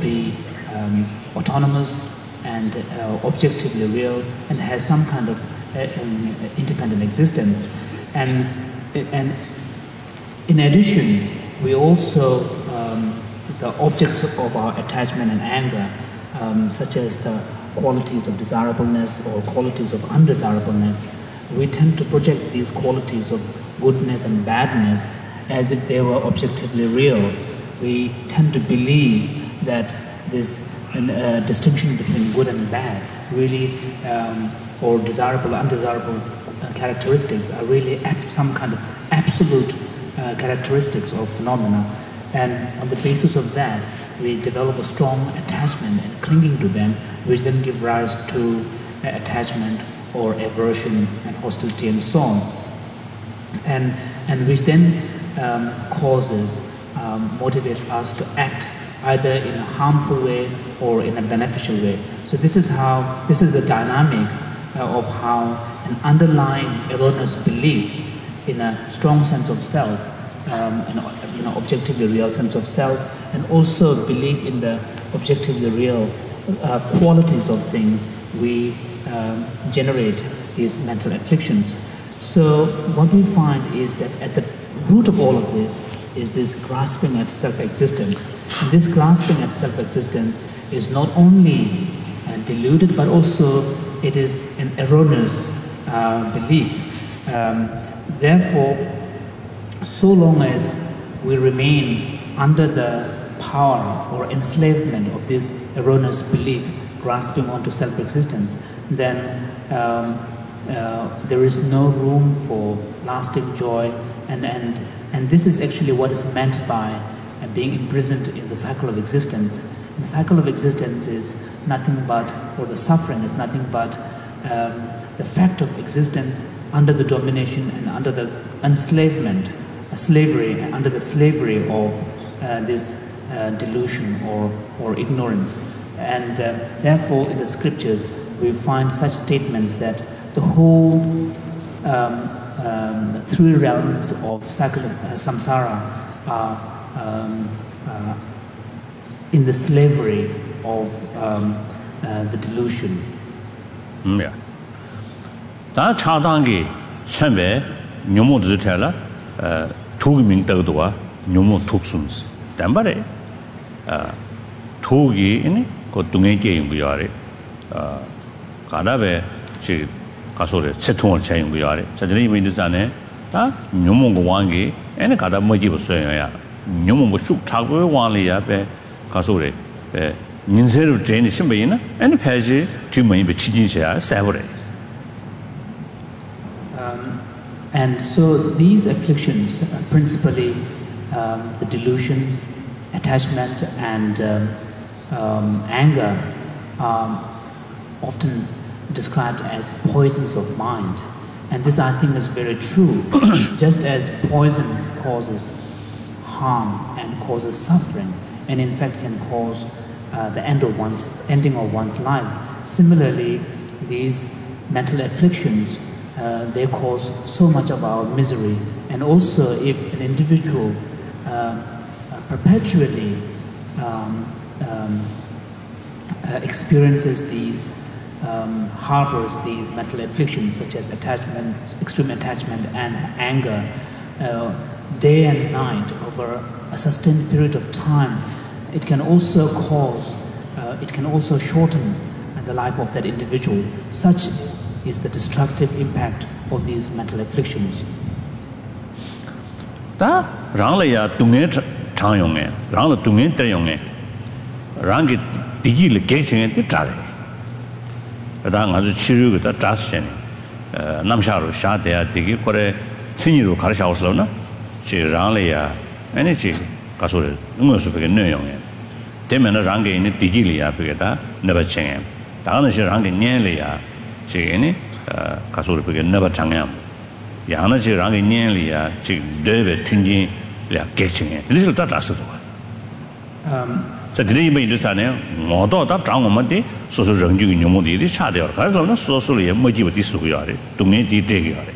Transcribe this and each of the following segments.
be autonomous and objectively real and has some kind of independent existence. And in addition, we also, the objects of our attachment and anger, such as the qualities of desirableness or qualities of undesirableness, we tend to project these qualities of goodness and badness as if they were objectively real. We tend to believe that this distinction between good and bad really, or desirable, undesirable characteristics are really some kind of absolute characteristics of phenomena. And on the basis of that, we develop a strong attachment and clinging to them, which then give rise to attachment or aversion and hostility and so on. And which then motivates us to act either in a harmful way or in a beneficial way. So this is the dynamic of how an underlying erroneous belief in a strong sense of self, an objectively real sense of self, and also belief in the objectively real qualities of things, we generate these mental afflictions. So what we find is that at the root of all of this is this grasping at self-existence. And this grasping at self-existence is not only deluded, but also it is an erroneous belief. Therefore, so long as we remain under the power or enslavement of this erroneous belief, grasping onto self-existence, then there is no room for lasting joy, and this is actually what is meant by being imprisoned in the cycle of existence. The cycle of existence is nothing but, or the suffering is nothing but the fact of existence under the domination and under the enslavement, slavery, under the slavery of this delusion or ignorance. And therefore in the scriptures we find such statements that the whole three realms of cycle of samsara are in the slavery of the delusion. Yeah. 다 차단기 처음에 묘모 주텔라 투기민 때도와 묘모 독숨스 담바래 투기 이니 그 동행계 연구야래 가다베 지 가서래 채통을 제 연구야래 저들이 이미지잖아요 다 묘모 왕기 애네 가다 뭐지 보세요야 묘모 뭐쑥 차고 왕리야베 가서래 에 민세로 제니 심베이나 애네 패지 뒤모임베 치진셔야 세버래. And so these afflictions, principally the delusion, attachment, and anger, are often described as poisons of mind. And this, I think, is very true. Just as poison causes harm and causes suffering, and in fact can cause the ending of one's life, similarly, these mental afflictions they cause so much of our misery. And also, if an individual perpetually experiences these, harbors these mental afflictions such as attachment, extreme attachment and anger, day and night over a sustained period of time, it can also shorten the life of that individual. Such is the destructive impact of these mental afflictions. 다 랑라야 둥에 장용에 랑라 둥에 때용에 랑기 디기를 개칭에 뜻자래. 다 아주 치료가 다스네. 남샤로 샤대야 디기 거래 친이로 가르쳐서나 지 랑라야 에너지 가서를 응어서 되게 내용에 되면은 랑게 있는 디기리야 그게다 너버칭에 다는 시 랑게 년리야 지게니 가서를 그게 너버 장양 야나 지 랑게 년리야 지 되베 튕진 야 개칭에 리를 다 다스도 자 드리면 이르사네요 모두 다 장원만데 소소 정규 녀모들이 차대요 가서는 소소리에 뭐지부터 쓰고요래 동네 뒤대기요래.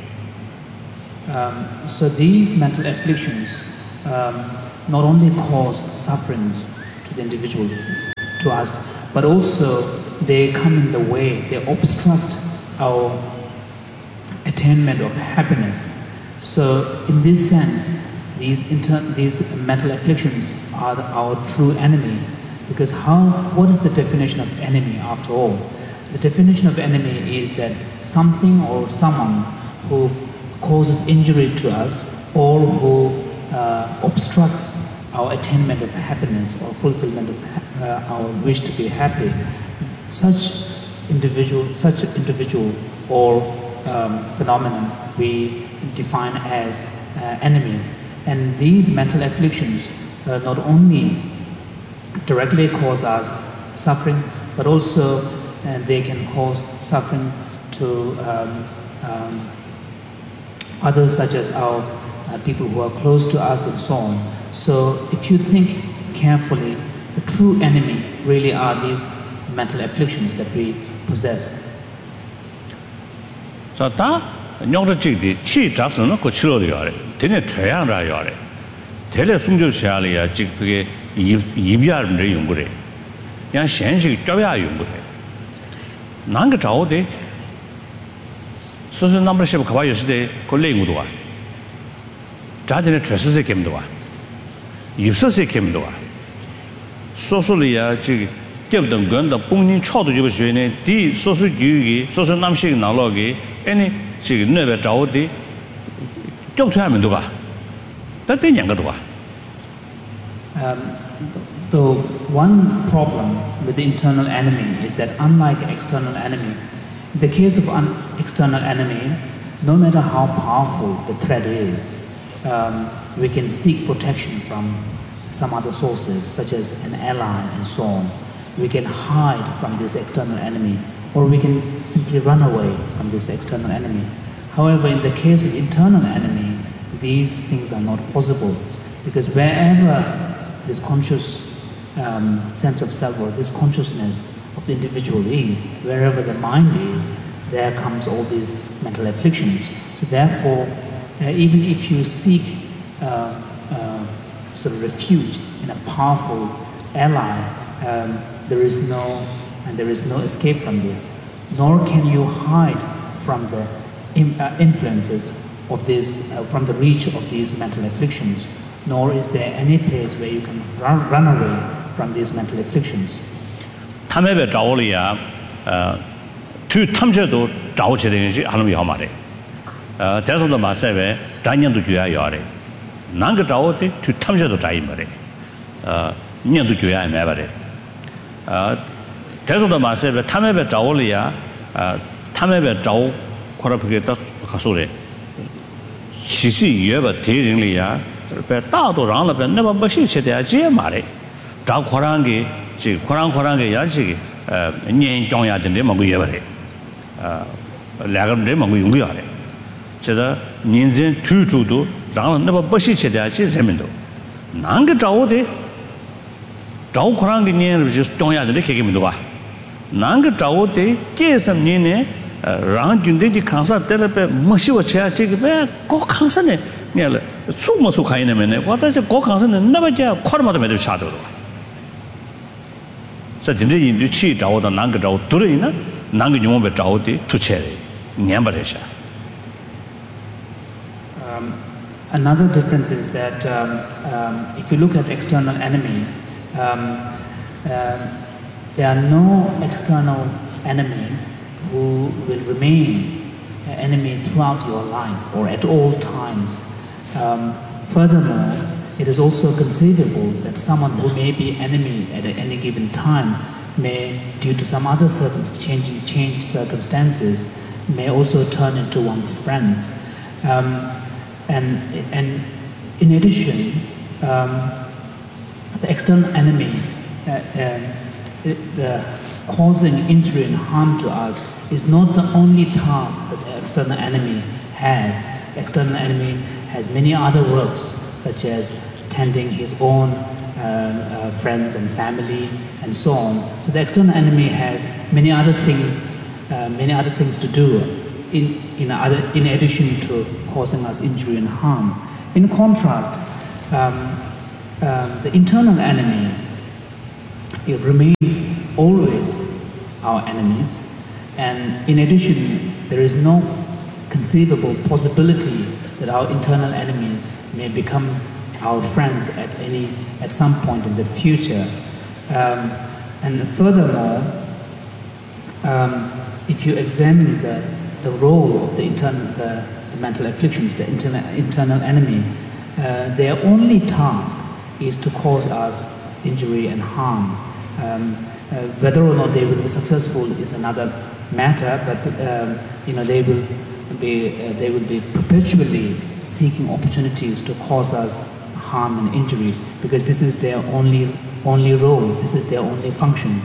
So these mental afflictions not only cause sufferings to the individual, to us, but also they come in the way, they obstruct our attainment of happiness. So in this sense, these mental afflictions are our true enemy, because what is the definition of enemy after all? The definition of enemy is that something or someone who causes injury to us or who obstructs our attainment of happiness or fulfillment of our wish to be happy. Such individual or phenomenon we define as enemy. And these mental afflictions not only directly cause us suffering, but also they can cause suffering to others, such as our people who are close to us and so on. So if you think carefully, the true enemy really are these mental afflictions that we possess. So that nyongda chigdi chi jasno no ko chilo yare tene chayang ra yare tele sungjo chali ya chig pge yibya re yungure yang shen shi twya yungure nang ga zhao de so so number ship kaba yoside ko lengu do wa ja jene chese se kem do wa yipse se kem do wa so so li ya chig gyab dang gan da bongning chao de jibo shue ne di so so gyu gi so so nam shi na lo gi any 지금 내가找的쫓아야면 누가 that's the one problem with the internal enemy is that unlike external enemy, in the case of an external enemy, no matter how powerful the threat is, we can seek protection from some other sources, such as an ally and so on. We can hide from this external enemy, or we can simply run away from this external enemy. However, in the case of internal enemy, these things are not possible, because wherever this conscious sense of self or this consciousness of the individual is, wherever the mind is, there comes all these mental afflictions. So therefore, even if you seek sort of refuge in a powerful ally, there is no escape from this, nor can you hide from the influences of this, from the reach of these mental afflictions, nor is there any place where you can run away from these mental afflictions. 탐해배 자오리야 투 탐제도 자오치는 것이 하는 게 말이야. 대소도 마세베 단년도 줘야 요래. 난그 자오때 투 탐제도 자이 말이야. 년도 줘야 말이야. 대소도 마세베 탐해배 자오리야 탐해배 자오 코라프게 다 가소래. 시시 예바 대ring리야. 大多让了呗，那么不是现在这嘛嘞，找扩张给，这扩张给也是年长呀的那么个也不嘞，两个人么个用不了嘞，这个年轻推出都让了那么不是现在这人们都，哪个找的，找扩张给年就是长呀的那些个么多吧，哪个找的这什么年呢？让军队的抗杀得了呗，没修车这个呗，搞抗杀呢。 네, 수모수 가이네면에 와다지 고강선은 나바자 코르마도 매도 차도로. 자, 진짜 인도 치 자오다 난거 자오 들으이나 난거 용어배 자오디 투체래. 냠바래샤. Another difference is that if you look at external enemy, there are no external enemy who will remain an enemy throughout your life or at all times. Furthermore, it is also conceivable that someone who may be enemy at any given time may, due to some other changed circumstances, may also turn into one's friends. And in addition, the external enemy, causing injury and harm to us, is not the only task that the external enemy has. The external enemy has many other works, such as tending his own friends and family and so on. So the external enemy has many other things to do in addition to causing us injury and harm. In contrast, the internal enemy it remains always our enemies. And in addition, there is no conceivable possibility that our internal enemies may become our friends at some point in the future. And furthermore, if you examine the role of the mental afflictions, the internal enemy, their only task is to cause us injury and harm. Whether or not they will be successful is another matter, but they will be perpetually seeking opportunities to cause us harm and injury, because this is their only role, this is their only function.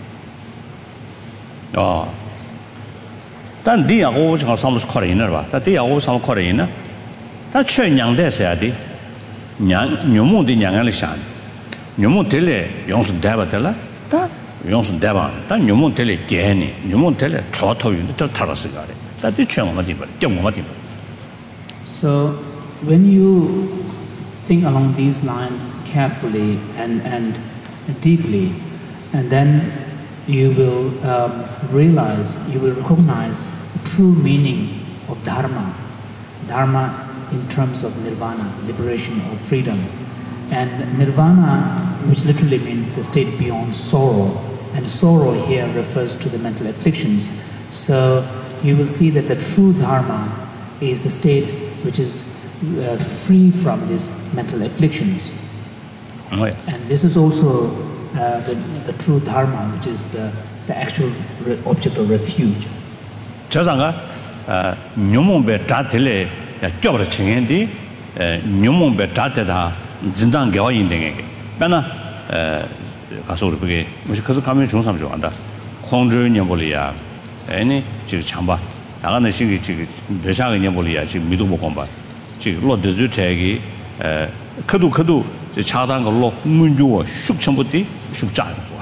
但第二个我讲什么是可怜的吧？但第二个什么可怜呢？他劝娘的是啥的？娘母的娘来想，娘母得来用是带不得了，但用是带吧，但娘母得来给你，娘母得来超头用的都他了是个的，但这劝我们地方，叫我们地方。 So when you think along these lines carefully and deeply, and then you will realize, you will recognize the true meaning of dharma. Dharma in terms of nirvana, liberation or freedom. And nirvana, which literally means the state beyond sorrow. And sorrow here refers to the mental afflictions. So you will see that the true dharma is the state which is free from these mental afflictions. Oh, yeah. And this is also the true dharma, which is the actual object of refuge. 저상가 뇽몽베 다텔레 껴버려 칭엔디 뇽몽베 다테다 진단 개화인데게 나나 가서 우리 그게 무슨 그래서 가면 좋은 사람 좋아한다. 공주 년볼이야. 아니 지금 참봐. 나가는 시기 지금 몇샤가 년볼이야. 지금 미도 못 건봐. 지금 로드즈 태기 커도 차단 걸로 문주어 숙청부터 숙장 좋아.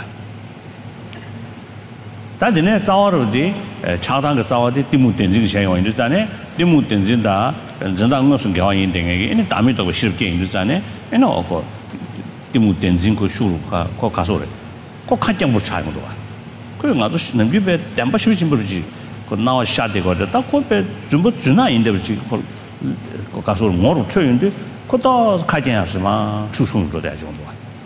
다전에 싸워로디 차단 거 싸워디 디무 된지 생각 있잖아요. 디무 된진다. 전당 무슨 개화인 등에게 이제 담이 더 쉽게 있잖아요. 에너 거 디무 된진 거 수루가 거 가서래. 거 간장 못 차는 거 봐. 그래 나도 능비배 담바 쉬진 버지. 그 나와 샤대거든. 딱 거배 전부 주나 인데 버지. 거 가서 뭐로 쳐인데 그다 가진하지마 추송도 돼 정도.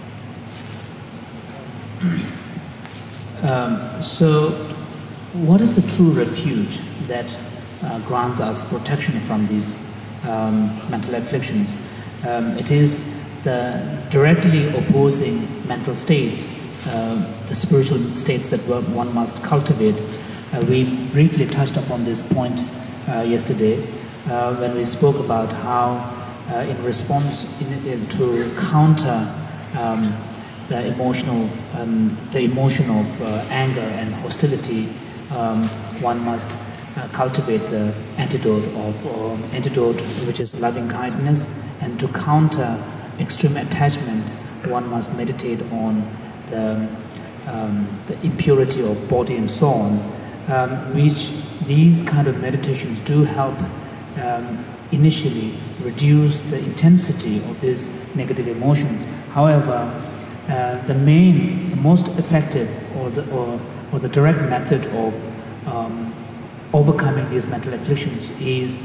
So, what is the true refuge that grants us protection from these mental afflictions? It is the directly opposing mental states, the spiritual states that one must cultivate. We briefly touched upon this point yesterday when we spoke about how in response to counter the emotion of anger and hostility, one must cultivate the antidote which is loving kindness, and to counter extreme attachment, one must meditate on the impurity of body and so on, which these kind of meditations do help initially reduce the intensity of these negative emotions. However, the most effective or the direct method of overcoming these mental afflictions is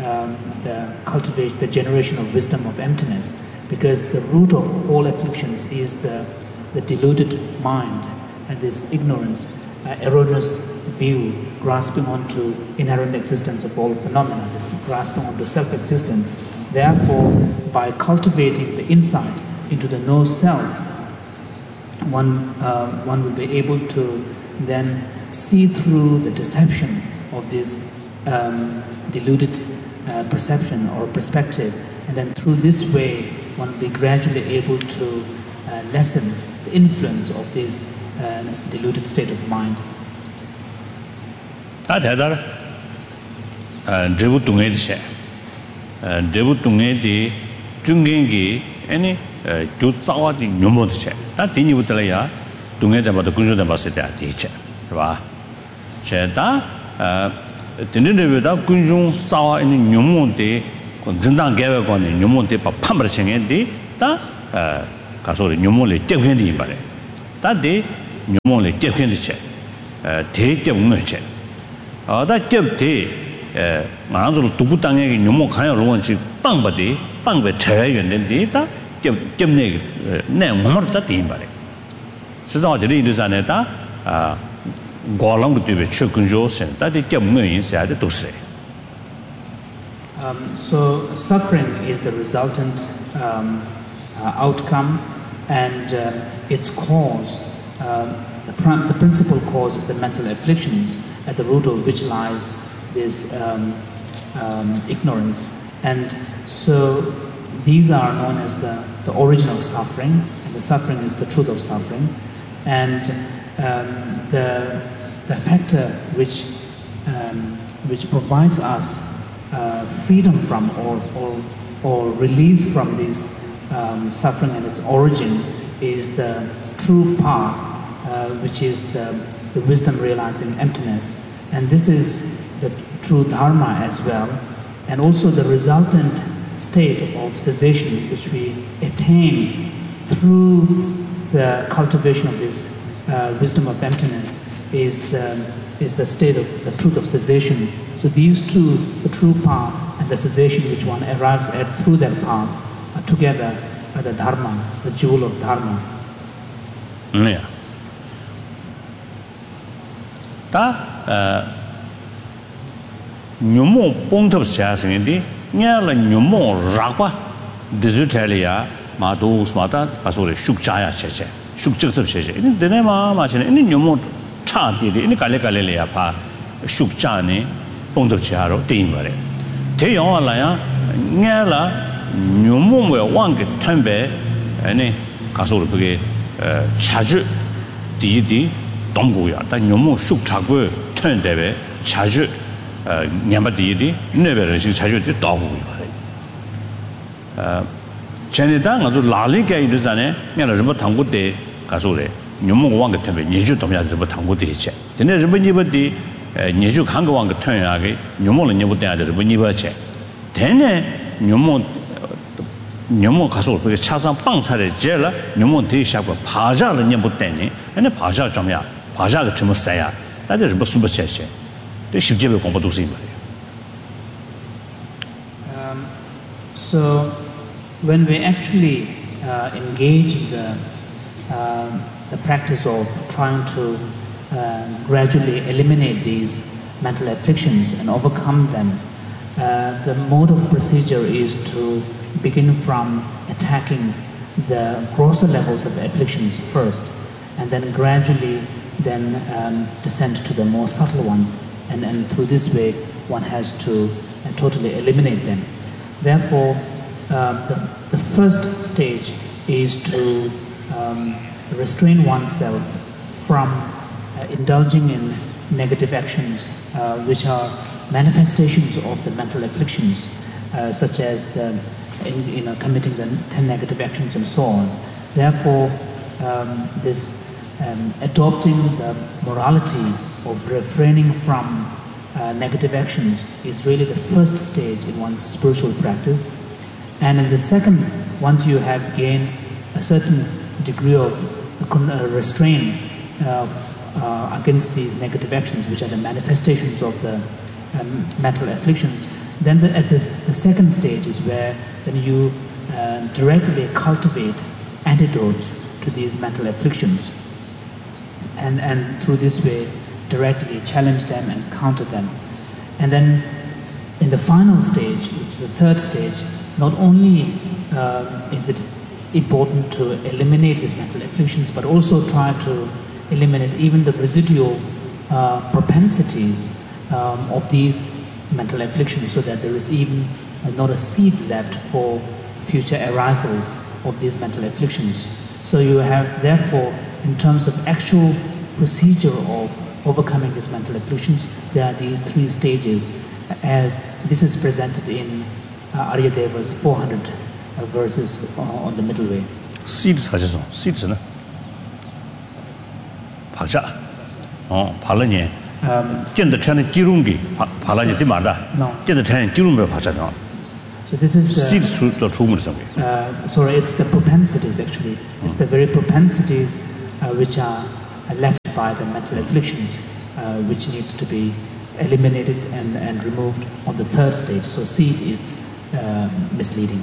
the generation of wisdom of emptiness, because the root of all afflictions is the deluded mind and this ignorance, erroneous view, grasping onto inherent existence of all phenomena, grasping onto self-existence. Therefore, by cultivating the insight into the no self, one will be able to then see through the deception of this deluded perception or perspective, and then through this way one will be gradually able to lessen the influence of this deluded state of mind. 교사와디 묘모드체 다 디니부터야 동해대마다 군주대 봤을 때 디체 봐 제다 드는데보다 군중 싸와 있는 묘모데 진당 개회관의 묘모데 판벌 생인데 다 가서 묘모를 떼견이 말해 다데 뇽몽레 겹켄데 대접 응어체 다 겹대 마음으로 두부 땅에 뇽몽 가야 로원지 빵바디 빵베 차야연데 다 겹겹네 내 몸을 다 대인바래 스자들이 이르자네다 고랑부터 최근조선 다데 겹응어 인사데 도스 So suffering is the resultant outcome, and its cause, the principal cause is the mental afflictions, at the root of which lies this ignorance. And so these are known as the origin of suffering, and the suffering is the truth of suffering. And the factor which provides us freedom from or release from this suffering and its origin is the true path, which is the wisdom realizing emptiness. And this is the true dharma as well, and also the resultant state of cessation which we attain through the cultivation of this wisdom of emptiness is the state of the truth of cessation. So these two, the true path and the cessation which one arrives at through that path, are together are the dharma, the jewel of dharma. Yeah. Ta nyumo pongtop siasingdi nyala nyumo rakwa dizutalia ma do smata kasore shukchaya cheche shukchitsap cheche ini dene ma chene ini nyumo cha di ini kale le ya pa shukcha ne pongtop chiaro tin bare te yong la ya nyala nyumo we wang ge tembe ani kasore bege cha주 di 동고야 다 nyumo shukcha고 텐데베 cha주 냠바디디 네베르시 자주디 도구요. 전에다 아주 라리게 이르잖아요. 내가 좀 당고대 가서래. 뇽모 왕 같은데 니주 도면 좀 당고대 있지. 전에 좀 니버디 니주 간거 왕 같은 야게 뇽모는 니버대 아들 좀 니버체. 되네 뇽모 가서 그 차상 빵차를 제라 뇽모 대샤고 바자를 니버대니. 근데 바자 좀야. 바자가 좀 싸야. 다들 좀 숨버체체. So when we actually engage in the practice of trying to gradually eliminate these mental afflictions and overcome them, the mode of procedure is to begin from attacking the grosser levels of the afflictions first, and then gradually descend to the more subtle ones. And through this way, one has to totally eliminate them. Therefore, the first stage is to restrain oneself from indulging in negative actions, which are manifestations of the mental afflictions, such as committing the 10 negative actions and so on. Therefore, adopting the morality of refraining from negative actions is really the first stage in one's spiritual practice. And in the second, once you have gained a certain degree of restraint against these negative actions, which are the manifestations of the mental afflictions, then the second stage is where then you directly cultivate antidotes to these mental afflictions, and through this way directly challenge them and counter them. And then in the final stage, which is the third stage, not only is it important to eliminate these mental afflictions, but also try to eliminate even the residual propensities of these mental afflictions, so that there is even not a seed left for future arisals of these mental afflictions. So you have, therefore, in terms of actual procedure of overcoming these mental afflictions, there are these three stages, as this is presented in Aryadeva's 400 verses on the middle way. Seeds 하셔서 seeds는 박자 발라니 견더 차는 기름기 발라니 되마다 견더 차는 기름을 박자다. So this is the seeds 또 주문을 써. sorry, it's the propensities actually. It's the very propensities which are left by the mental afflictions, which needs to be eliminated and removed on the third stage. So seed is misleading.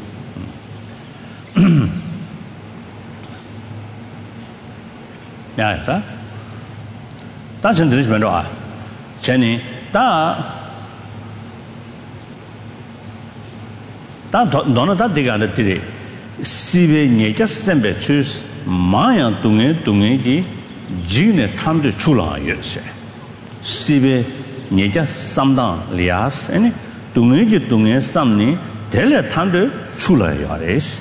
Yeah, sir. That's in this window. Jenny, that don't dig on the day. See, you just send me choose my doing it, Gene time to chula, you say. See, you just some down, Lias, and doing it, something, tell a time to chula, your is.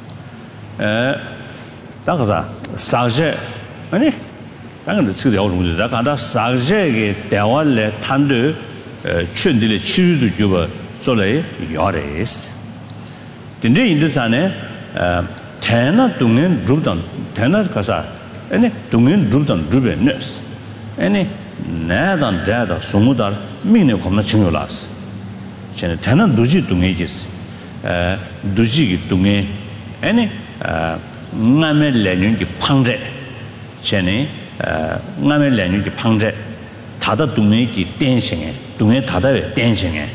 That was a subject. 당연히 지금 여러분들 다 간다 사제게 대화를 탄도 춘들의 치유도 주고做了 요레스 근데 인도산에 대나 동행 루던 대나 가서 아니 동행 루던 루베너스 아니 나단 자다 소무다 미네 겁나 중요라스 전에 대나 두지 동행이지 두지기 동행 아니 남의 레뉴기 방제 전에 남의 레뉴기 방제 다다 동행이 댄싱에 동행 다다의 댄싱에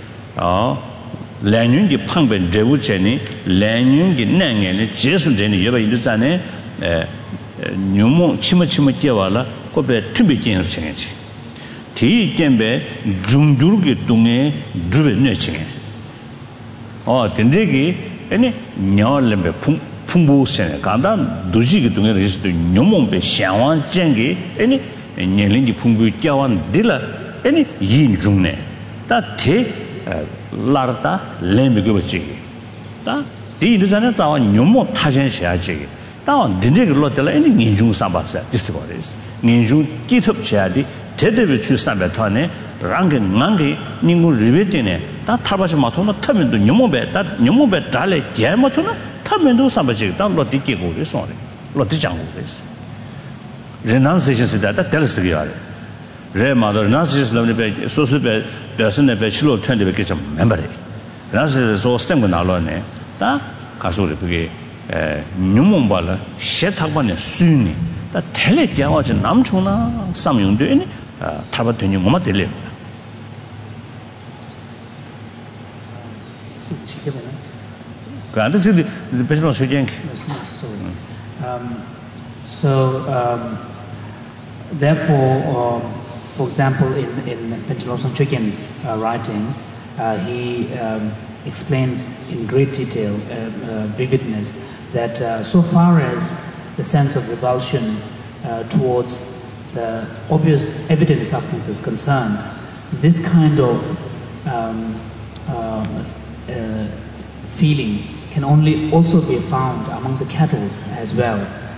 레뉴기 방배 제우전이 레뉴기 냉에는 제수전이 여바 인도산에 뉴모 치마치마 뛰어와라 거배 tum비견을 생겼지 뒤견배 중두르기 동에 주베 내칭에 된대기 아니 녀얼렘배 풍부세네 간다 두지기 동에 리스도 녀몽배 샹완 쟁기 아니 녀린기 풍부 뛰어완 딜라 아니 인중네 다테 라르다 렘비고지 다 디르자네 자와 녀몽 타전셔야지 다운 딘데기 로텔라 아니 인중 삼바사 디스버리스 인중 기톱셔야지 제대로 출산배 터네 랑게 망게 닝고 리베티네 다 타바시 마토나 타면도 녀몽배 다 녀몽배 달래 개마토나 타면도 삼바지 다 로티기고 그래서 로티장고 그래서 renunciation 다 텔스기야 레마더 renunciation 넘네 소스배 배선에 배실로 텐데 좀 멤버리 renunciation 소 스템고 나로네 다 가서를 그게 녀몽발라 셰탁반에 수니 다 텔레 개와지 남초나 삼용되니 타바되니 뭐마 될래 Therefore, for example, in Penteloson Chögyal's writing, he explains in great detail, vividness, that so far as the sense of revulsion towards the obvious evident sufferings is concerned, this kind of feeling can only also be found among the cattle as well.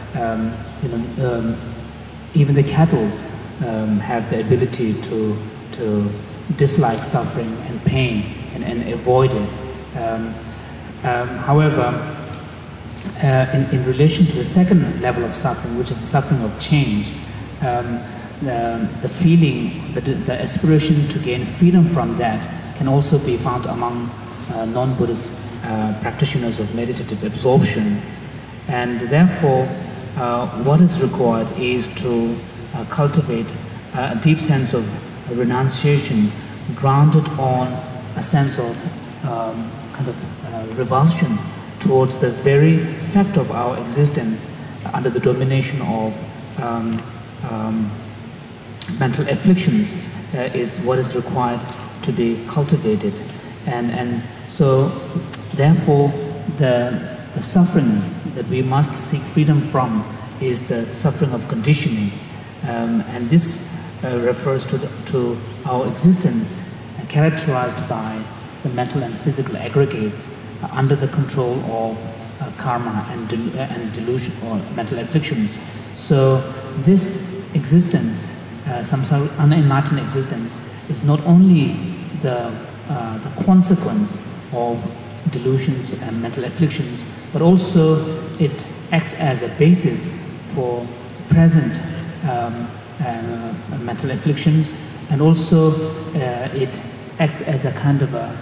Even the cattle have the ability to dislike suffering and pain and avoid it. However, in relation to the second level of suffering, which is the suffering of change, the feeling, the aspiration to gain freedom from that can also be found among non-Buddhist practitioners of meditative absorption. And therefore, what is required is to cultivate a deep sense of renunciation grounded on a sense of revulsion towards the very fact of our existence under the domination of mental afflictions is what is required to be cultivated. And so therefore the suffering that we must seek freedom from is the suffering of conditioning, and this refers to our existence characterized by the mental and physical aggregates under the control of karma and delusion or mental afflictions. So this existence, samsara unenlightened existence, is not only the consequence of delusions and mental afflictions, but also it acts as a basis for present mental afflictions, and also it acts as a kind of a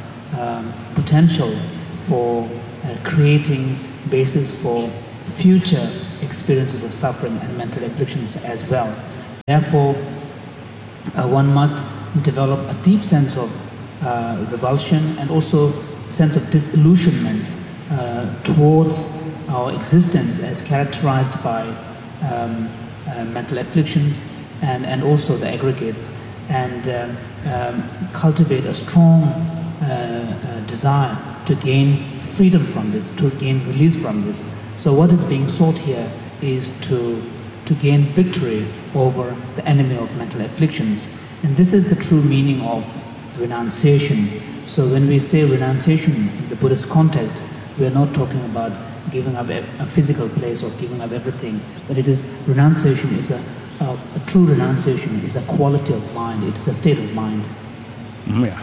potential for creating basis for future experiences of suffering and mental afflictions as well. Therefore, one must develop a deep sense of revulsion and also a sense of disillusionment towards our existence as characterized by mental afflictions and also the aggregates, and cultivate a strong desire to gain freedom from this, to gain release from this. So what is being sought here is to gain victory over the enemy of mental afflictions. And this is the true meaning of renunciation. So when we say renunciation in the Buddhist context, we are not talking about giving up a physical place or giving up everything, but it is renunciation is a true renunciation is a quality of mind, it is a state of mind. Yeah.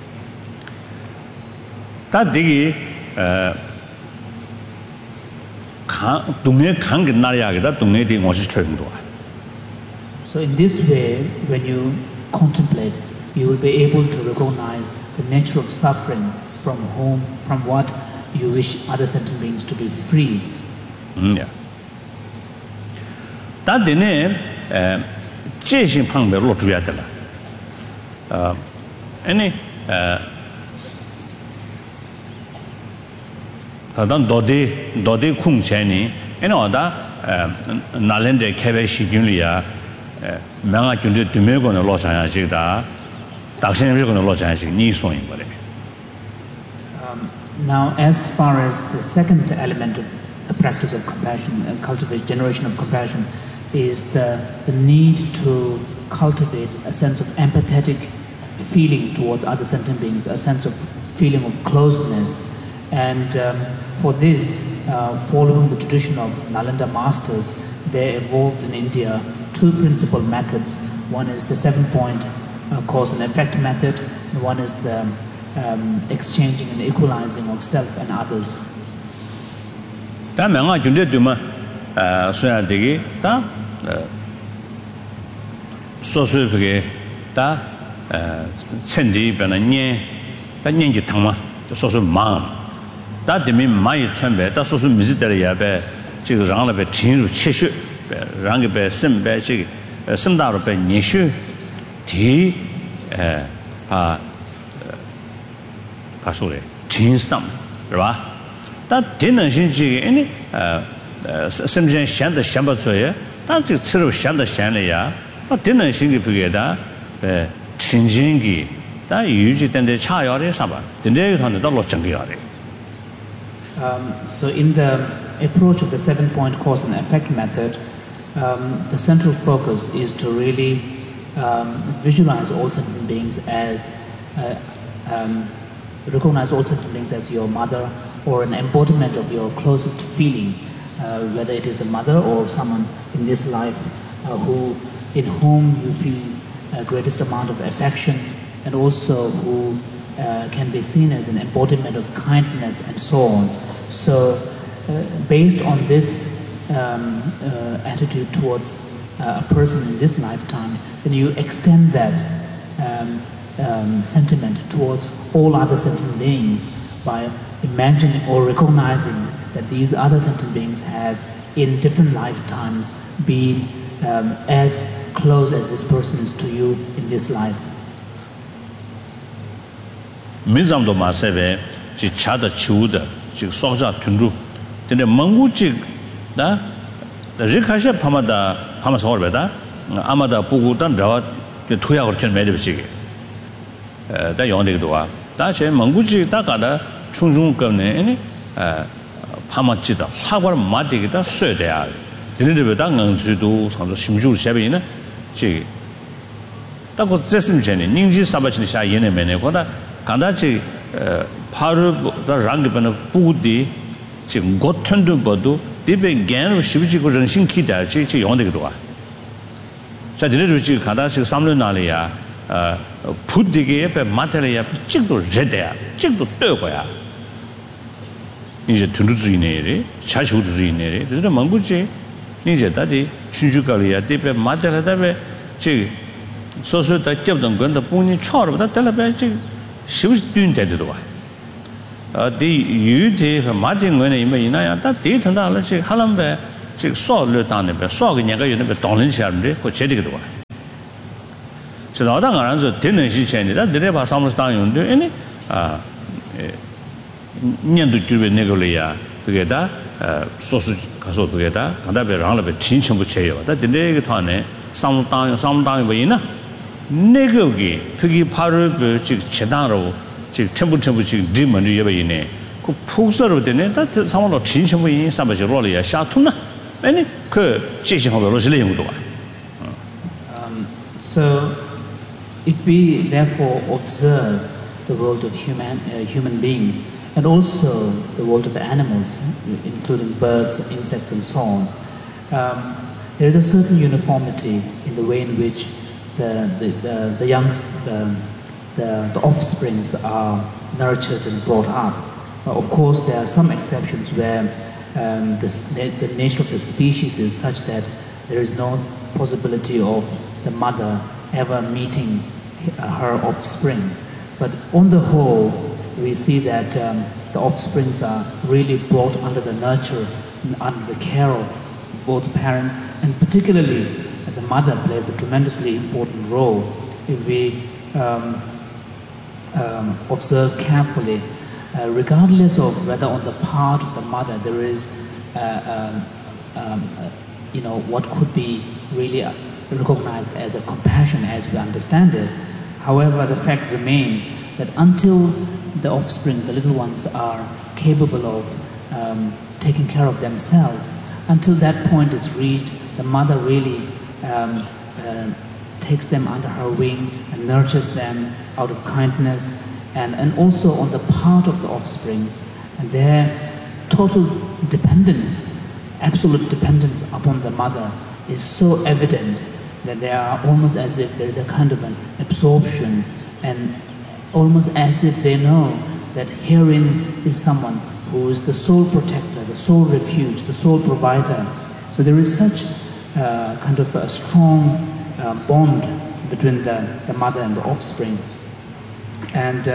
That digi so in this way, when you contemplate, you will be able to recognize the nature of suffering from what you wish other sentient beings to be free. Yeah. That dine Jishin Pangbe Lotuyatela. Any Tadan Dodi Kung Chani, and other Nalende Kebe Shijulia, Manga Junde Dumego and Lochana Jida, Daxin Rigon Lochana, Niswing. Now, as far as the second element of the practice of compassion and cultivate generation of compassion is the need to cultivate a sense of empathetic feeling towards other sentient beings, a sense of feeling of closeness. And for this, following the tradition of Nalanda masters, they evolved in India two principal methods. One is the 7-point cause and effect method, and one is the exchanging and equalizing of self and others. That dinner any Simjan Shanda Shambasoya, that's the Sir Shanda Shanaya, but dinner Shingi Pugeda, Chinjingi, that usually then the child or Saba, the name on the dollar Changiari. So, in the approach of the 7-point cause and effect method, the central focus is to really visualize all sentient beings as recognize all sentient beings as your mother or an embodiment of your closest feeling, whether it is a mother or someone in this life in whom you feel greatest amount of affection, and also who can be seen as an embodiment of kindness and so on. So based on this attitude towards a person in this lifetime, then you extend that sentiment towards all other sentient beings by imagining or recognizing that these other sentient beings have in different lifetimes been as close as this person is to you in this life. Mizamdo Maseve, she chada chuda, she soja tundu, then the Manguchi, the Rikasha Pamada, Pamasorbeda, Amada Pugutan, the 2 hour 10 medicine. That Yondik Dua. That's a Manguchi Takada, Chunjung Gane, Pamachita, Hawar Matikita, Södea. The little Dangan to do some Shimju Shabina, she. That was Jessim Jenny, Ninji Sabachini Shayene Menekoda, Kandachi Paru, the Rangipan of Pudi, she got turned to Bodu, they began with Shivichiko and Shinkita, she Yondik Dua. So the little Kadashi Samlunalia. Put the gap Matalia, Chico Jedea, Chico Toya. Ninja Tunduzinere, Chashuzinere, this is the Manguche, Ninja Daddy, Shinjukalia, Depe Matala, Chig, so that kept them going to Pony Chor, but that Telepachi, she was doing that. The you did Martin when in that date and Halambe, 这个少了当那边少个年个有那边当人起来的，或这个多。这老当个人说天天是钱的，但这把上面当用的，哎年度就被那个了呀，不给他说是可说不给他，刚才别让了别亲情不切哟，但这个团呢，上面当用不赢呢，那个给飞机爬入别这个吃当肉，这个全部这个里面的也不赢呢，个铺设了的呢，但这上面了亲情不赢，上面就落了呀下土呢，可这些好多都是利用多啊。 So if we therefore observe the world of human beings and also the world of animals, including birds, insects, and so on, there is a certain uniformity in the way in which the offsprings are nurtured and brought up. Of course, there are some exceptions where the nature of the species is such that there is no possibility of the mother ever meeting her offspring. But on the whole, we see that the offsprings are really brought under the nurture, under the care of both parents, and particularly the mother plays a tremendously important role. If we observe carefully, regardless of whether on the part of the mother there is, what could be really recognized as a compassion as we understand it. However, the fact remains that until the offspring, the little ones, are capable of taking care of themselves, until that point is reached, the mother really takes them under her wing and nurtures them out of kindness, and also on the part of the offsprings, and their total dependence, absolute dependence upon the mother is so evident that they are almost as if there is a kind of an absorption, and almost as if they know that herein is someone who is the sole protector, the sole refuge, the sole provider. So there is such kind of a strong bond between the mother and the offspring. And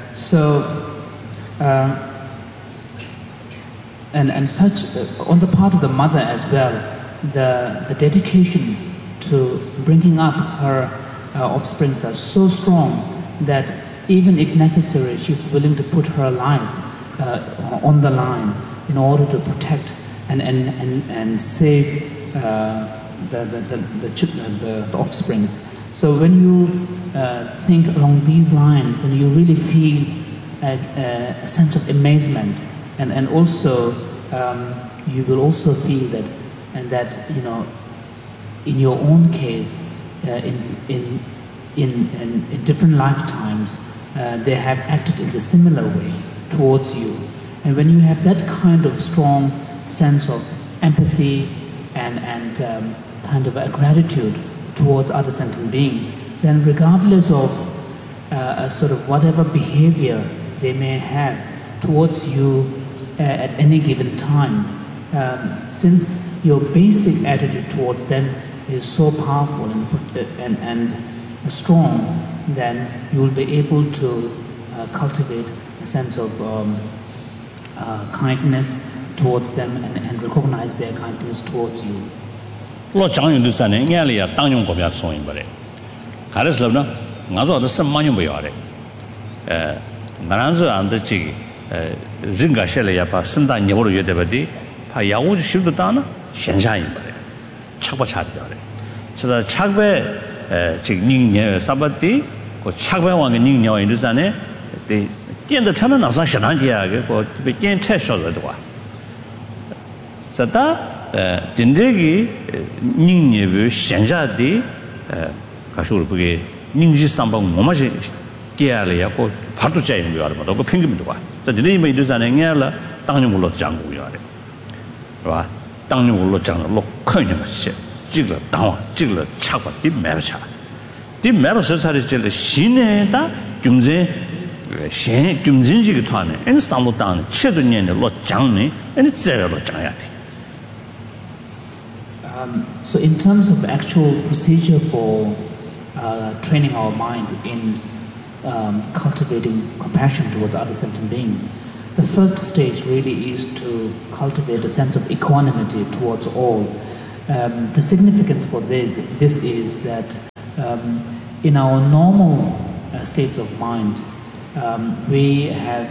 and such on the part of the mother as well, the dedication to bringing up her offsprings are so strong that even if necessary, she's willing to put her life on the line in order to protect and save the offsprings. So when you think along these lines, then you really feel a sense of amazement, and also you will also feel that, and that in your own case, in different lifetimes, they have acted in the similar way towards you. And when you have that kind of strong sense of empathy and kind of a gratitude towards other sentient beings, then regardless of sort of whatever behavior they may have towards you at any given time, since your basic attitude towards them is so powerful and strong, then you will be able to cultivate a sense of kindness towards them and recognize their kindness towards you. Lo chang yung du san ne ngai le ya tang yung ko bya song yin ba le. Ka le slo na nga zo da sem ma yung ba ya le. Nga ran zo an de ji rin ga she le ya pa sen da ni wo lo yue de ba di pa ya wu ji shu du da na xian sha yin ba le. Chak ba cha de ya le. Chi da chak be ji ning nie sa ba di ko chak be wang ge ning niao yin du san ne de dian de cha na na sa xian dan dia ge ko be dian che shuo de wa. Sa da dinjegi 닝예부 현자디 가쇼를 보게 닝지 삼방 뭐마지 깨야래고 바도 짜인 거 알아. 그 핑계도 봐. 자, 저네 뭐 이러잖아. 냥라 당용으로 장고 요래. 봐. 당용으로 장로 큰년 씨. 찍어 당와 찍어 차고 뒤 매버차. 뒤 매버서 살이 신에다 김제 신 김진지기团에 엔 삼로당 최도년의 로 장네 엔 제로 장야 돼. So in terms of actual procedure for training our mind in cultivating compassion towards other sentient beings, the first stage really is to cultivate a sense of equanimity towards all. The significance for this is that in our normal states of mind, we have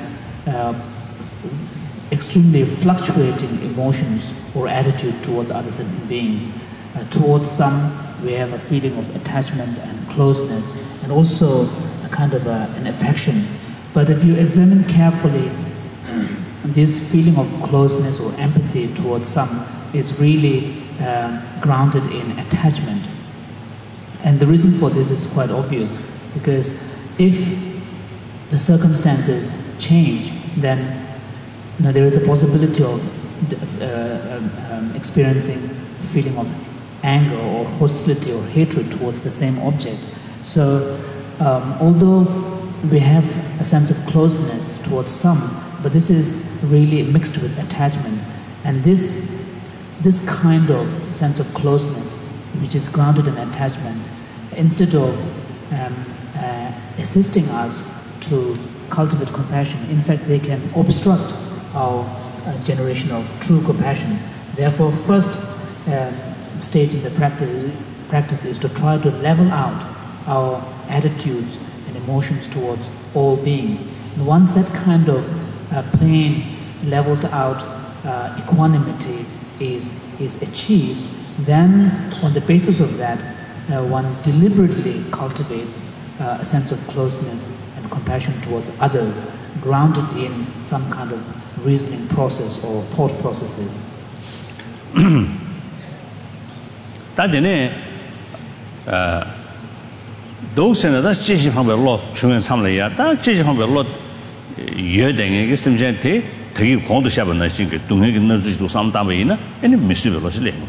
extremely fluctuating emotions or attitude towards other sentient beings. Towards some, we have a feeling of attachment and closeness, and also a kind of an affection. But if you examine carefully, this feeling of closeness or empathy towards some is really grounded in attachment. And the reason for this is quite obvious, because if the circumstances change, then there is a possibility of experiencing a feeling of anger or hostility or hatred towards the same object. So although we have a sense of closeness towards some, but this is really mixed with attachment. And this kind of sense of closeness, which is grounded in attachment, instead of assisting us to cultivate compassion, in fact they can obstruct our generation of true compassion. Therefore, first stage in the practice is to try to level out our attitudes and emotions towards all beings. And once that kind of plain, leveled out equanimity is achieved, then on the basis of that, one deliberately cultivates a sense of closeness and compassion towards others, grounded in some kind of reasoning process or thought processes. those and that's just from a lot, chewing some layer, that just from a lot, you're doing it, some gente, take you call the Shabbat, I think, to do some time, and miserable.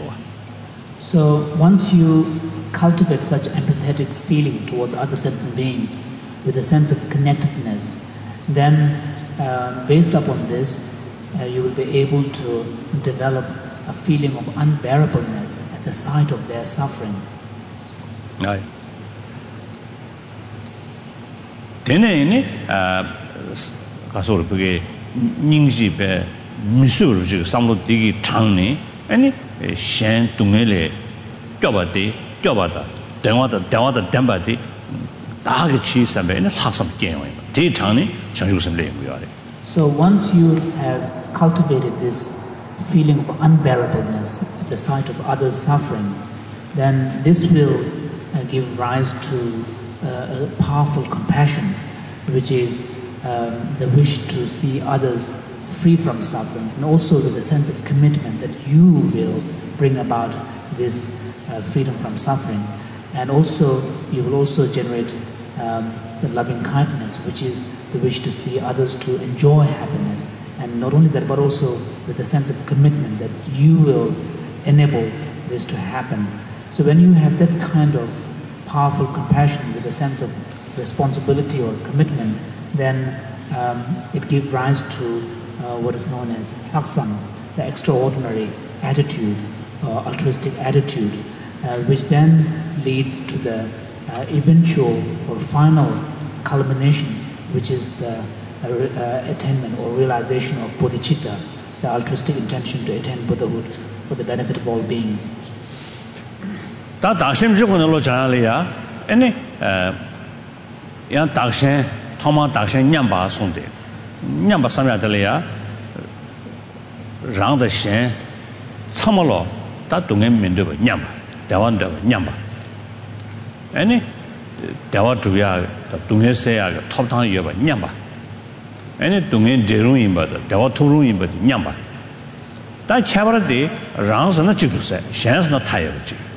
So once you cultivate such empathetic feeling towards other sentient beings with a sense of connectedness, then based upon this, you will be able to develop a feeling of unbearableness at the sight of their suffering. Right. Then, Kasorpe, Ningshipe, Missouri, some of the Tangni, and Shan Tungele, Jobati, Jobata, Dewata, Dembati, Dagachi, and Hassam game. Tea Tangni, Chanjusam Lame. So once you have cultivated this feeling of unbearableness at the sight of others' suffering, then this will give rise to a powerful compassion, which is the wish to see others free from suffering, and also with a sense of commitment that you will bring about this freedom from suffering. And also, you will also generate the loving kindness, which is the wish to see others to enjoy happiness. And not only that, but also with a sense of commitment that you will enable this to happen. So when you have that kind of powerful compassion with a sense of responsibility or commitment, then it gives rise to what is known as laksam, the extraordinary attitude, altruistic attitude, which then leads to the eventual or final culmination, which is the attainment or realization of bodhicitta, the altruistic intention to attain Buddhahood for the benefit of all beings. That Dakshem Jukunalo Janalia, any Yan Dakshen, Toma Dakshen Nyamba Sunday, Nyamba Samyatalia, Round the Shen, Samolo, that Dungem Mindu, Nyamba, Dawanda, Nyamba. Any Dawaduya, the Dungesea, top town Yuba, Nyamba. Any Dungen Jeruin, but Dawaturuin, but Nyamba. That Chabra day rounds and a Chikus, Shen's not tired.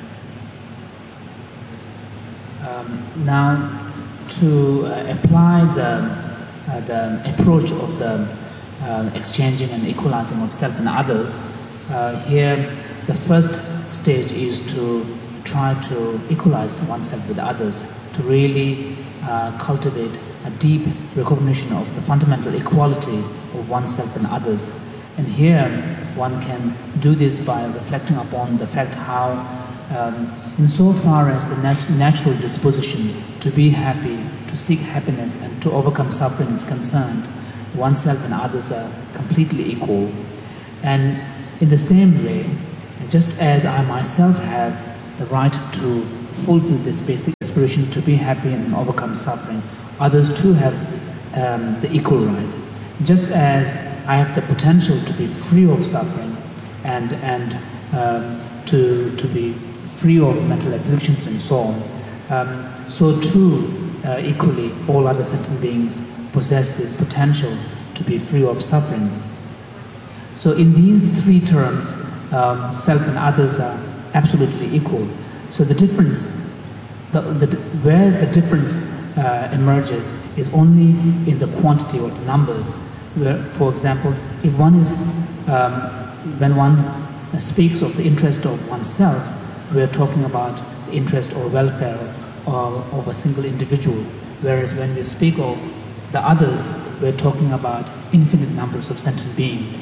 Now, to apply the approach of the exchanging and equalizing of self and others, here the first stage is to try to equalize oneself with others, to really cultivate a deep recognition of the fundamental equality of oneself and others. And here one can do this by reflecting upon the fact how insofar as the natural disposition to be happy, to seek happiness and to overcome suffering is concerned, oneself and others are completely equal. And in the same way, just as I myself have the right to fulfill this basic aspiration to be happy and overcome suffering, others too have the equal right. Just as I have the potential to be free of suffering and to be free of mental afflictions and so on, so too equally all other sentient beings possess this potential to be free of suffering. So in these three terms, self and others are absolutely equal. So the difference, where the difference emerges is only in the quantity or the numbers. Where, for example, if one is, when one speaks of the interest of oneself, we are talking about the interest or welfare of a single individual. Whereas when we speak of the others, we are talking about infinite numbers of sentient beings.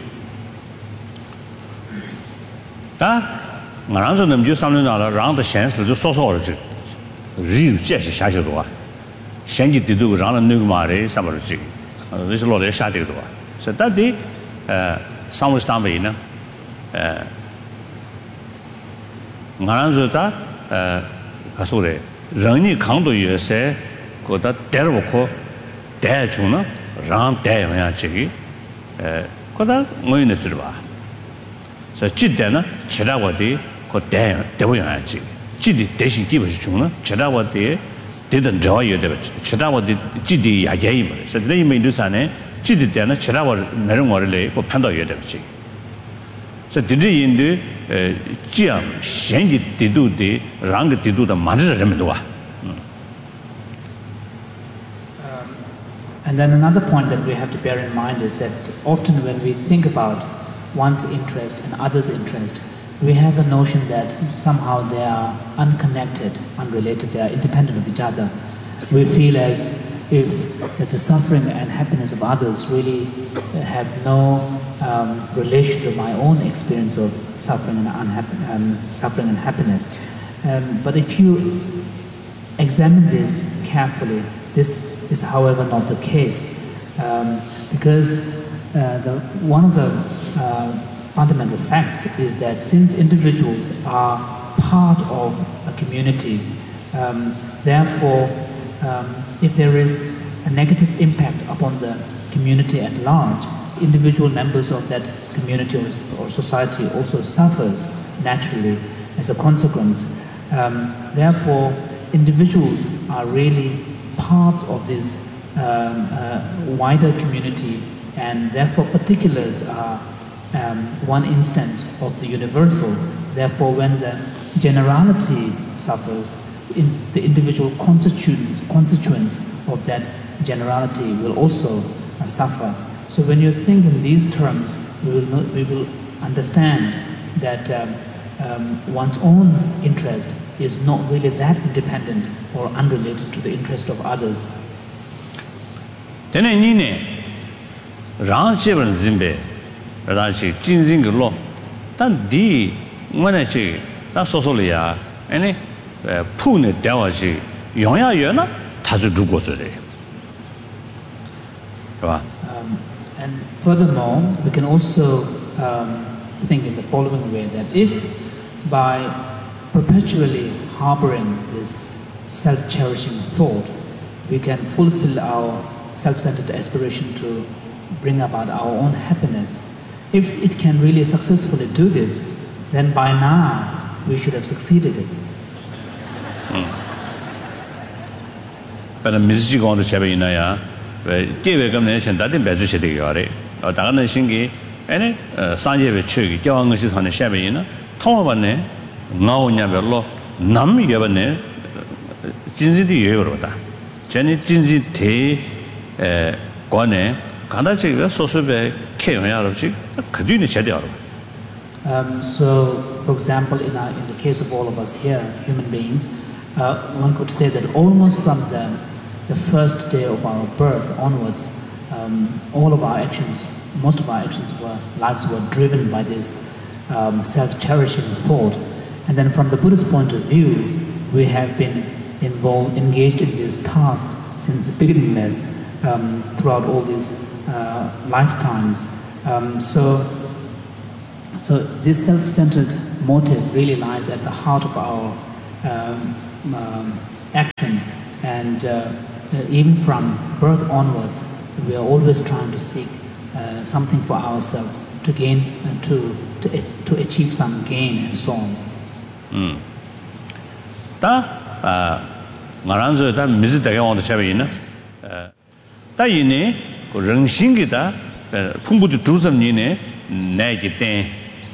So that the some stamp in Naranzuta Kasure Rani Kanto USA got that terrible dare chuna, ran dare chigi, Koda Moyneturba. So Chidana, Chedawati, got dare, Devoyachi. Chidi Deshin Kibachuna, Chedawati didn't draw you the Chedawati Chidi Yayim. So they may do Sane. Chidana Cherawa Nerumorle or Panda Yedevchi. So did he in the Jiam Shengi Tidu de Rang Tidu the Madra Remedua. And then another point that we have to bear in mind is that often when we think about one's interest and others' interest, we have a notion that somehow they are unconnected, unrelated, they are independent of each other. We feel as if the suffering and happiness of others really have no relation to my own experience of suffering and happiness. But if you examine this carefully, this is, however, not the case, because one of the fundamental facts is that since individuals are part of a community, therefore, if there is a negative impact upon the community at large, individual members of that community or society also suffers naturally as a consequence. Therefore, individuals are really part of this wider community, and therefore particulars are one instance of the universal. Therefore, when the generality suffers, the individual constituents of that generality will also suffer. So when you think in these terms, we will understand that one's own interest is not really that independent or unrelated to the interest of others. And furthermore, we can also think in the following way, that if by perpetually harboring this self-cherishing thought, we can fulfill our self-centered aspiration to bring about our own happiness, if it can really successfully do this, then by now we should have succeeded it. But a message on the Chabinaya, gave a combination that in Bezu Shedegare, or Dana Shingi, and Sanje Chugi, Joang on the Shabina, Tomabane, now Nabello, Nam Yavane, Jinzi di Euroda, Jenny Jinzi Te Guane, Kandachi, Sosobe, Kayarachi, Kaduni Shediaro. So, for example, in the case of all of us here, human beings, one could say that almost from the first day of our birth onwards, all of our actions, most of our lives were driven by this self-cherishing thought. And then from the Buddhist point of view, we have been engaged in this task since beginningless throughout all these lifetimes. So this self-centered motive really lies at the heart of our action, and even from birth onwards, we are always trying to seek something for ourselves to gain, to achieve some gain and so on. Maranzo da mizita on the Chavina. Tayine, Rangshingita, Pumbu to Trusam Nine, Nagi ten,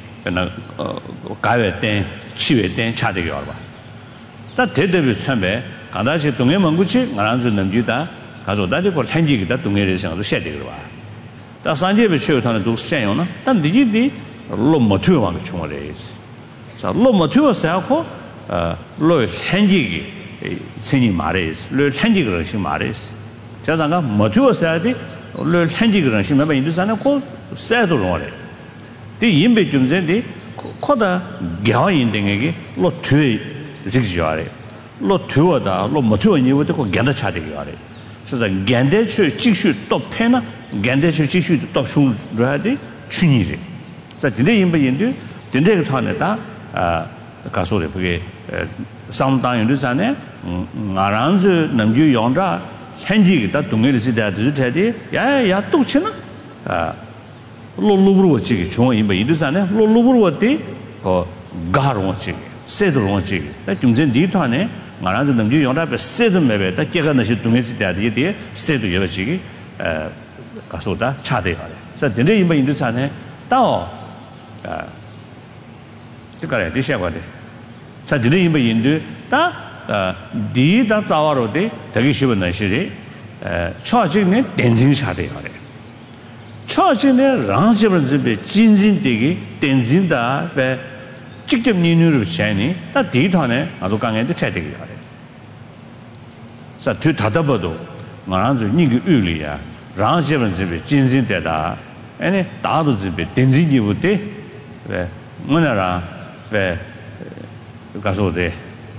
Kave ten, Chive ten, Chatigarba. That Tede with Sambe, Kadachi Tunge Manguchi, Maranzo Namjuda, Kazodati for Tangi that Tungeris and Shetigra. The Sanjay showed on the Shayona, then the Yidi, low mature on the Chumares. So low mature Salco, low Tangi. Seni mares, le hanji granshi mares. Jazanga mature sadi, le hanji granshi member in the sana called Sadorore. The imbe jumzendi, Koda Gawain dingegi, lo tui zigzare, lo tuada, lo mature and you would call Ganda Chadigare. So the Gandechu Chishu top pena, Gandechu Chishu top shoe radi, Chuniri. So today imbe indu, Dinde Taneta, the Casore. Sometime in this anne, Naranzu, Namju Yonda, Henji, that to me is that Teddy, ya, Tuchina, Lulu Chigi, showing by Idusane, Lulu Tea, or Garon Chigi, Sedron Chigi. That you send Ditane, Naranzu Namju Yonda, but said maybe that Keganashi to me that idea, said to Yavachigi, Casota, Chade. So the name by Idusane, Tao, the correct, the Shavade. Sadiri Indu, D. Zawaro, Tagishu Nashiri, charging it, Denzin Shade. Charging it, Ranjabi, Jinzin Digi, Denzin da, where Chicken Ninu Shani, that Ditone, Azukang and the Teddy. So to Tatabado, Maranzu Nigu Ulia, Ranjabi, Jinzin Deda, and Dadu Zibi, Denzin Yute, where Munara, where 가서 돼.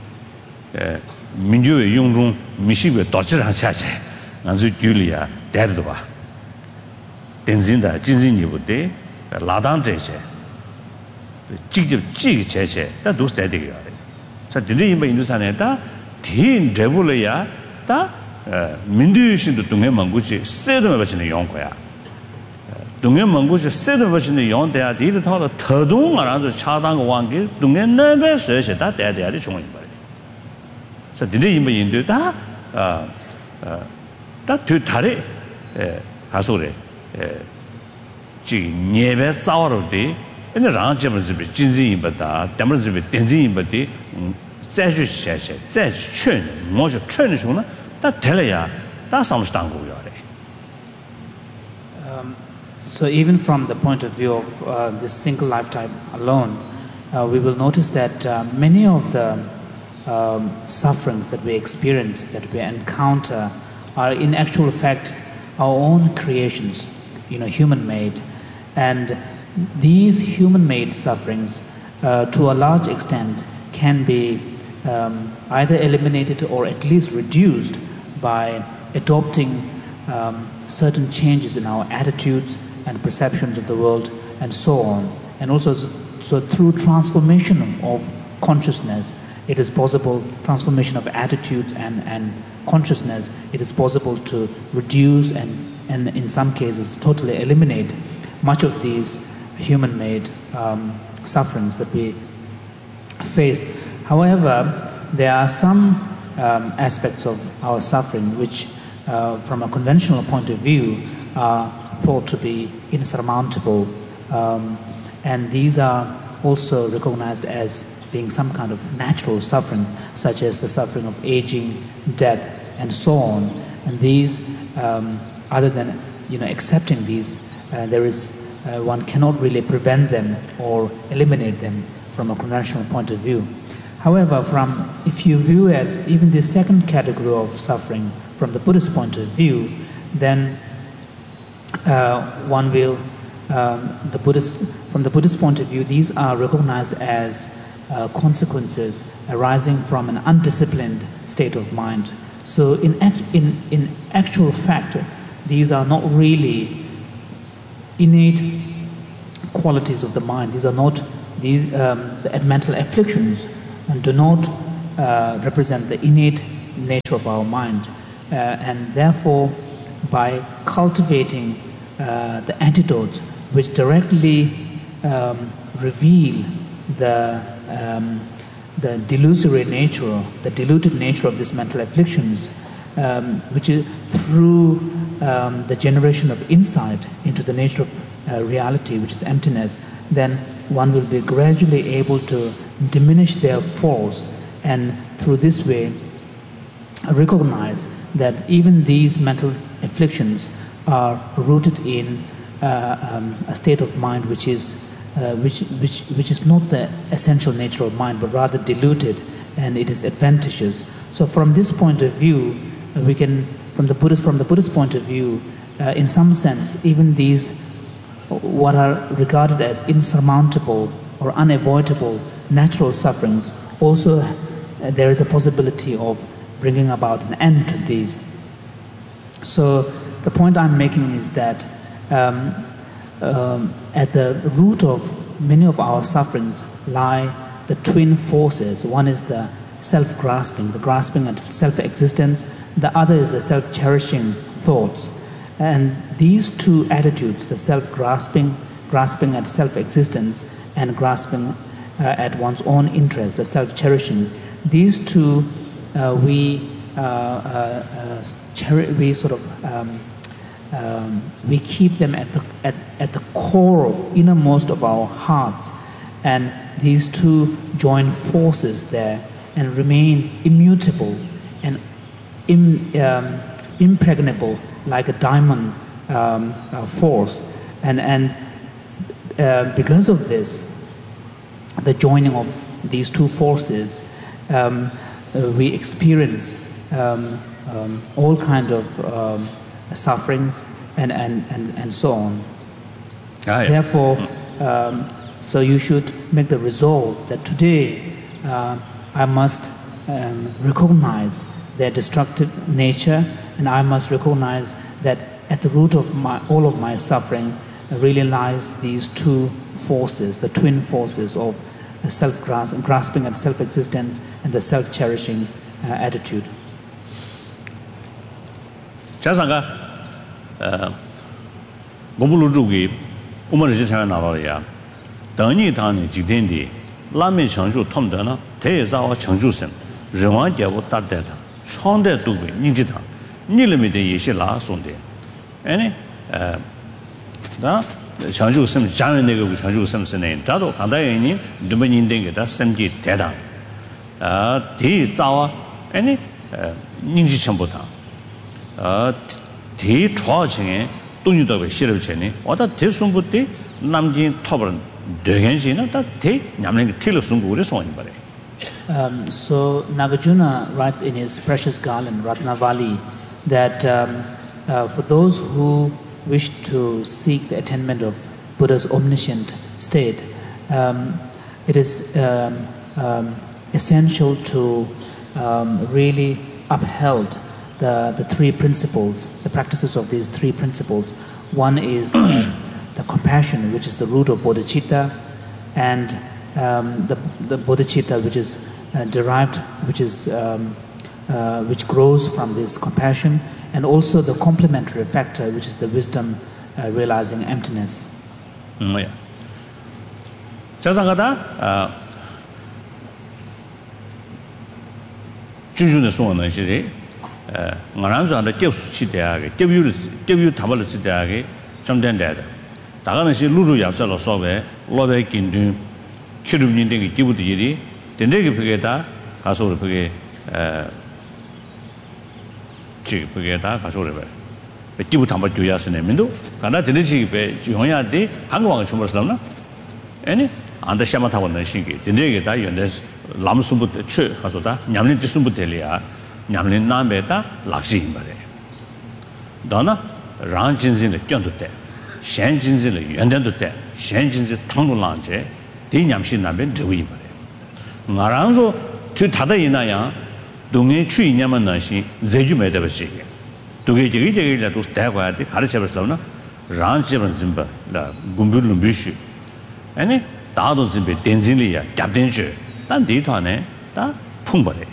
민주의 용중 미식의 도치랑 차체. 안주 줄이야. 대도 봐. 댄진다 진진이 보대. 라당 제체. 직접 지 제체. 다 도스 되게 하래. 자, 드리 뭐 인도산에다 딘 레벨이야. 다 민주신도 동해 망고지 세드만 버시는 용거야. 동해 망고지 세드 버시는 용대야. 디를 타서 더동 알아서 차당 왕기 동해 내배 서서 다 대대야리 중앙이 말이야. 그래서 드리 뭐 인도다 다 뒤다리 가소래. 지 예배 싸워로디 근데 랑제버즈비 진진이보다 담르즈비 댄진이보다再去写写再去劝我就劝的时候呢他得了呀他上不是当过要的 So even from the point of view of this single lifetime alone, we will notice that many of the sufferings that we experience, that we encounter, are in actual fact our own creations, human-made. And these human-made sufferings, to a large extent, can be either eliminated or at least reduced by adopting certain changes in our attitudes and perceptions of the world and so on. And also, so through transformation of consciousness, it is possible, transformation of attitudes and consciousness, it is possible to reduce and in some cases totally eliminate much of these human-made sufferings that we face. However, there are some aspects of our suffering which, from a conventional point of view, are thought to be insurmountable, and these are also recognized as being some kind of natural suffering, such as the suffering of aging, death, and so on. And these, other than accepting these, there is one cannot really prevent them or eliminate them from a conventional point of view. However, if you view it, even the second category of suffering from the Buddhist point of view, then one will, from the Buddhist point of view, these are recognized as consequences arising from an undisciplined state of mind. So in actual fact, these are not really innate qualities of the mind. These are not the mental afflictions, and do not represent the innate nature of our mind. And therefore, by cultivating the antidotes which directly reveal the delusory nature, the diluted nature of these mental afflictions, which is through the generation of insight into the nature of reality, which is emptiness, then one will be gradually able to diminish their force, and through this way recognize that even these mental afflictions are rooted in a state of mind which is not the essential nature of mind, but rather diluted, and it is adventitious. So from this point of view, we can, from the Buddhist point of view, in some sense, even these what are regarded as insurmountable or unavoidable natural sufferings, also there is a possibility of bringing about an end to these. So the point I'm making is that at the root of many of our sufferings lie the twin forces. One is the self-grasping, the grasping at self-existence. The other is the self-cherishing thoughts. And these two attitudes, the self-grasping, grasping at self-existence, and grasping at one's own interest, the self-cherishing, these two we keep them at the core of innermost of our hearts, and these two join forces there and remain immutable and impregnable like a diamond force, and because of this, the joining of these two forces, we experience all kind of sufferings and so on. Therefore, so you should make the resolve that today I must recognize their destructive nature, and I must recognize that at the root of all of my suffering really lies these two forces, the twin forces of self-grasping at self-existence and the self-cherishing attitude. 자상가 고불루주기 우머르지 나와야 당니 당니 지된디 라면 청주 톰더나 대사와 청주선人王节我따대다创的두고 닝지다 니름이 돼 예시라 손데 아니 나 청주 섬 자면 내가 청주 섬스네 다도 간다여니 누면인데게다 섬지 대다 대자와 아니 닝지 전부다 대초층에 돈이도 싫어지네 어다 대순부터 남진 톱은 되겐시나 다 냠는 틀을 순구를 소원 바래. So Nagarjuna writes in his precious garland Ratnavali that for those who wish to seek the attainment of Buddha's omniscient state, it is essential to really uphold the three principles, the practices of these three principles. One is the compassion, which is the root of bodhicitta, and the bodhicitta, which is derived, which grows from this compassion, and also the complementary factor, which is the wisdom realizing emptiness. 자상가다 주주의 소원은 시리 나란자의 겹수치대하게 겹유 담을 치대하게 좀 된다. 다가는 시 루루 yapsal로 소베 로베 긴든 키르민딩이 기부들이 된대게 그게다 가서를 그게 그게다 가서를 배 기부 담을 줘야스네 민도 가나 되는지 배 용야데 한국왕을 주물었나 아니 안다 샤마타고 넣으시기 된대게 다 연대 람숨부터 최 가서다 냠린 뜻숨부터리아 냠린 남에다 락시인 말에 너나 랑진진의 견도때 셴진진의 연대도때 셴진진 당도랑제 대냠시 남에 저위 말에 나랑서 뒤 다다 이나야 동에 추이냐만 나시 제주매다 버시게 두개 저기라 또 대과야 돼 가르쳐 버스라나 란치번 짐바 라 군불로 미슈 아니 다도 짐베 덴진리야 잡된주 단 디토네 다 풍버래